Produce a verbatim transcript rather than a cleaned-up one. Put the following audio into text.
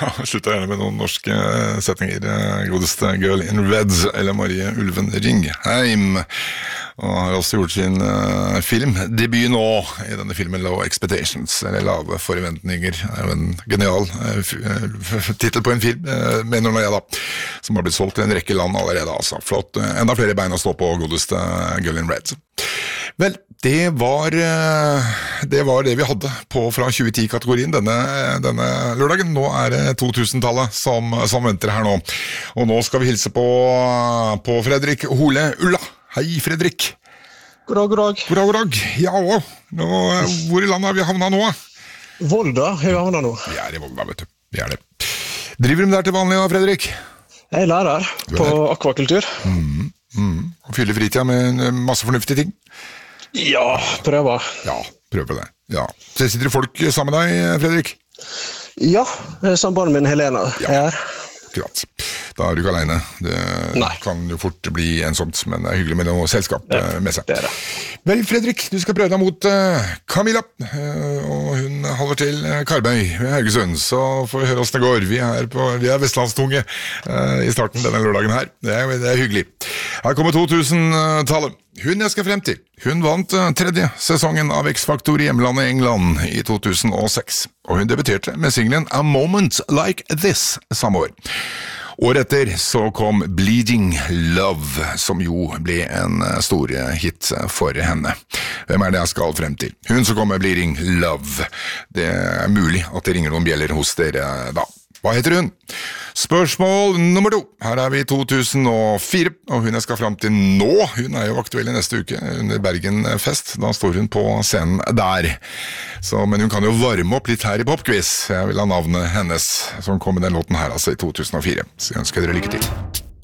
Slutter gjerne med noen norske setninger. Godeste Girl in Red, eller Marie Ulven Ringheim. Og har også gjort sin uh, filmdebut nå i denne filmen Low Expectations, eller Lave forventninger. Det er jo en genial uh, titel på en film, uh, mener nå jeg da, som har blitt solgt til en rekke land allerede. Altså. Flott. Uh, enda flere bein å stå på, godeste Girl in Red. Vel, det var, det var det vi hadde på fra tjue ti-kategorien denne, denne lørdagen. Nå er det to-tusen-tallet som, som venter her nå. Og nå skal vi hilse på, på Fredrik Hole Ulla. Hei, Fredrik. God dag, god dag. God dag, god dag. Ja, nå, hvor i landet har vi havnet nå? Volda har vi havnet nå. Vi er i Volda, vet du. Vi er det. Driver du der til vanlig, Fredrik? Jeg er lærer på akvakultur. Mm, mm. Og fyller fritida med masse fornuftige ting. Ja, prøver. Ja, prøv på det. Ja. Så sitter det folk sammen med deg, Fredrik? Ja, samboeren min Helena ja. er. Akkurat. Da er du ikke alene. Det Nei. kan jo fort bli en sånt, men det er hyggelig med noe selskap ja, med seg. Det er det. Vel, Fredrik, du skal prøve deg mot uh, Camilla, uh, og hun holder til uh, Karmøy ved Haugesund, så får vi høre hvordan det går. Vi er, på, vi er vestlandstunge uh, i starten denne lørdagen her. Det er, det er hyggelig. Her kommer to-tusen-tallet. Hun jeg skal frem til. Hun vant uh, tredje sesongen av X-Factor i hjemlandet England i to tusen og seks, og hun debuterte med singlen A Moment Like This samme år. Året etter så kom Bleeding Love, som jo ble en stor hit for henne. Hvem er det jeg skal frem til? Hun som kom med Bleeding Love. Det er mulig at det ringer noen bjeller hos dere da. Hva heter hun? Spørsmål nummer to. Her er vi i to tusen og fire, og hun jeg skal frem til nå, hun er jo aktuell i neste uke under Bergenfest. Da står hun på scenen der. Så, men hun kan jo varme opp litt her i Popquiz. Jeg vil ha navnet hennes, som kom med den låten her altså i to tusen og fire. Så jeg ønsker dere lykke til.